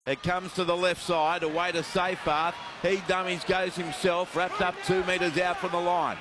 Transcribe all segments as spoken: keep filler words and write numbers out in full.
It comes to the left side, away to Seyfarth. He dummies, goes himself, wrapped up two metres out from the line.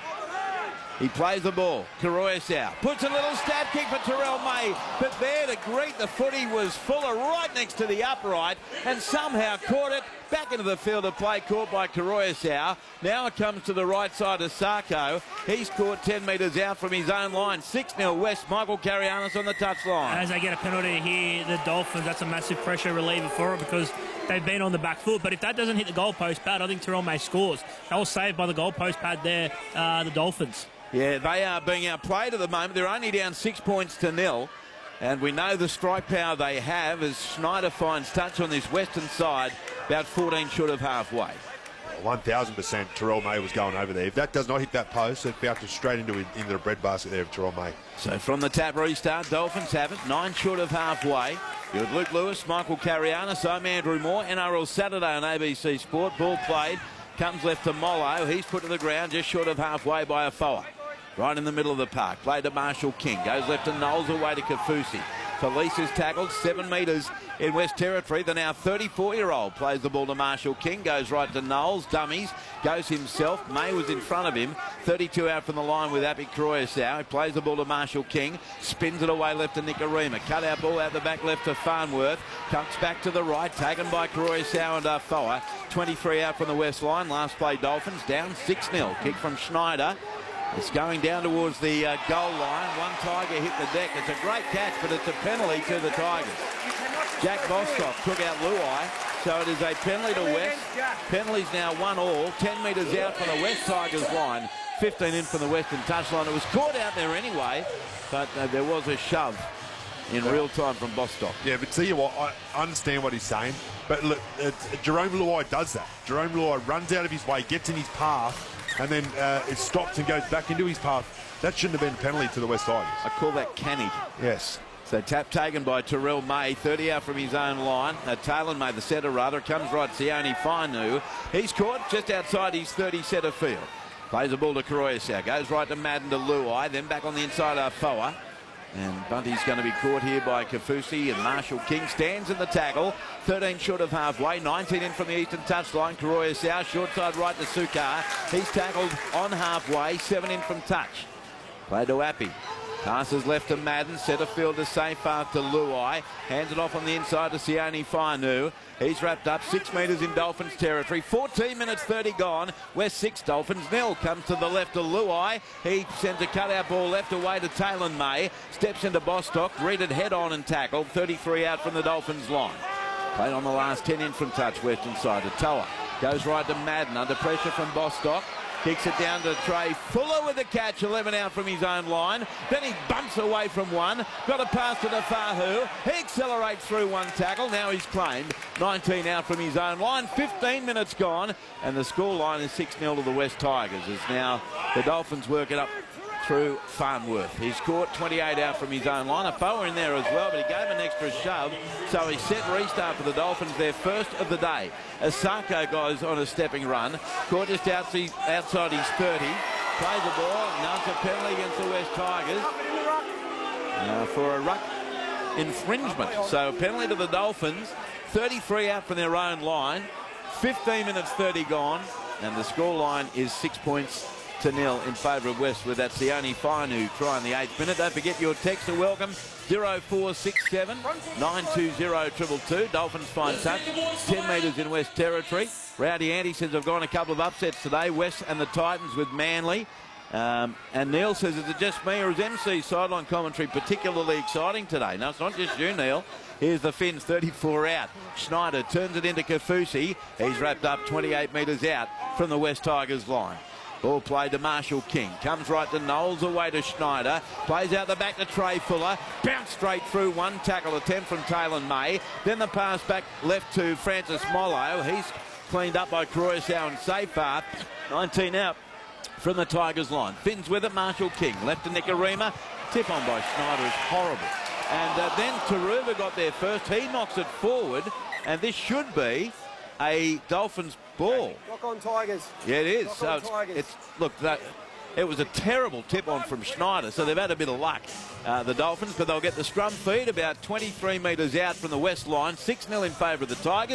He plays the ball. Koroisau puts a little stab kick for Terrell May, but there to greet the footy was Fuller right next to the upright and somehow caught it back into the field of play, caught by Koroisau. Now it comes to the right side of Sarko. He's caught ten metres out from his own line. six nil West. Michael Carianis on the touchline. As they get a penalty here, the Dolphins, that's a massive pressure reliever for it because they've been on the back foot. But if that doesn't hit the goalpost pad, I think Terrell May scores. They were saved by the goalpost pad there, uh, the Dolphins. Yeah, they are being outplayed at the moment. They're only down six points to nil. And we know the strike power they have as Schneider finds touch on this western side, about fourteen short of halfway. one thousand percent Terrell May was going over there. If that does not hit that post, it bounces straight into, into the breadbasket there of Terrell May. So from the tap restart, Dolphins have it, nine short of halfway. You're with Luke Lewis, Michael Carianis, I'm Andrew Moore. N R L Saturday on A B C Sport. Ball played, comes left to Mollo. He's put to the ground just short of halfway by Afoa. Right in the middle of the park. Played to Marshall King. Goes left to Knowles, away to Kafusi. Felice is tackled seven metres in West Territory. The now thirty-four-year-old plays the ball to Marshall King. Goes right to Knowles. Dummies. Goes himself. May was in front of him. thirty-two out from the line with Api Koroisau. He plays the ball to Marshall King. Spins it away left to Nicarima. Cut out ball out the back left to Farnworth. Comes back to the right. Taken by Koroisau and Afoa. twenty-three out from the west line. Last play Dolphins down six nil. Kick from Schneider. It's going down towards the uh, goal line. One Tiger hit the deck. It's a great catch, but it's a penalty to the Tigers. Jack Bostock took out Luai, so it is a penalty to West. Penalties now one all. ten metres out from the West Tigers line. fifteen in from the Western touchline. It was caught out there anyway, but uh, there was a shove in real time from Bostock. Yeah, but tell you what, I understand what he's saying, but look, it's, Jerome Luai does that. Jerome Luai runs out of his way, gets in his path, and then uh, it stops and goes back into his path. That shouldn't have been a penalty to the West Tigers. I call that canny. Yes. So tap taken by Terrell May, thirty out from his own line. Uh, Taylor May, the setter rather, comes right Sione Fainu. He's caught just outside his thirty setter field. Plays the ball to Koroisau, goes right to Madden to Luai, then back on the inside of Foa. And Bunty's going to be caught here by Kafusi, and Marshall King stands in the tackle. thirteen short of halfway, nineteen in from the eastern touchline. Koroisau, short side right to Sukar. He's tackled on halfway, seven in from touch. Play to Api. Passes left to Madden, centre field to Seyfarth to Luai. Hands it off on the inside to Sione Fainu. He's wrapped up six metres in Dolphins territory. fourteen minutes thirty gone. West six, Dolphins nil. Comes to the left to Luai. He sends a cutout ball left away to Taylor May. Steps into Bostock. Greeted head on and tackled. thirty-three out from the Dolphins line. Played on the last ten in from touch. Western side to Toa. Goes right to Madden. Under pressure from Bostock. Kicks it down to Trey Fuller with the catch, eleven out from his own line. Then he bumps away from one. Got a pass to the Fahu. He accelerates through one tackle. Now he's claimed. nineteen out from his own line. fifteen minutes gone. And the score line is six nil to the West Tigers as now the Dolphins work it up through Farnworth. He's caught twenty-eight out from his own line. A Foa in there as well, but he gave an extra shove. So he set restart for the Dolphins, their first of the day. Asako goes on a stepping run. Caught just outside, outside his thirty. Plays the ball. Now it's a penalty against the West Tigers uh, for a ruck infringement. So a penalty to the Dolphins. thirty-three out from their own line. fifteen minutes thirty gone. And the score line is six points to nil in favour of West with that Sione Fainu try in the eighth minute. Don't forget your text to welcome zero four six seven nine two zero two two two. Dolphins find touch. ten metres in West Territory. Rowdy Andy says I've gone a couple of upsets today. West and the Titans with Manly. Um, and Neil says, is it just me or is M C sideline commentary particularly exciting today? No, it's not just you, Neil. Here's the Finns, thirty-four out. Schneider turns it into Kafusi. He's wrapped up twenty-eight metres out from the West Tigers line. Ball played to Marshall King. Comes right to Knowles, away to Schneider. Plays out the back to Trey Fuller. Bounced straight through. One tackle attempt from Taylor May. Then the pass back left to Francis Mollo. He's cleaned up by Koroisau and Seyfarth. nineteen out from the Tigers line. Finns with it. Marshall King. Left to Nicarima. Tip on by Schneider is horrible. And uh, then Taruva got there first. He knocks it forward. And this should be a Dolphins ball. Lock on Tigers. Yeah, it is. Lock so on it's, Tigers. it's look that it was a terrible tip on from Schneider, so they've had a bit of luck, uh, the Dolphins, but they'll get the scrum feed about twenty-three metres out from the west line. six nil in favour of the Tigers.